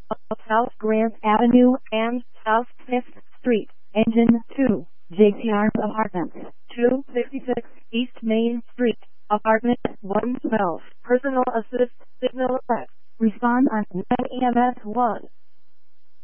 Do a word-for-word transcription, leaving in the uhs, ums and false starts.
of South Grant Avenue and South fifth Street, Engine two, J C R Apartments, two fifty-six East Main Street, Apartment one twelve. Personal assist signal effect. Respond on nine E M S one.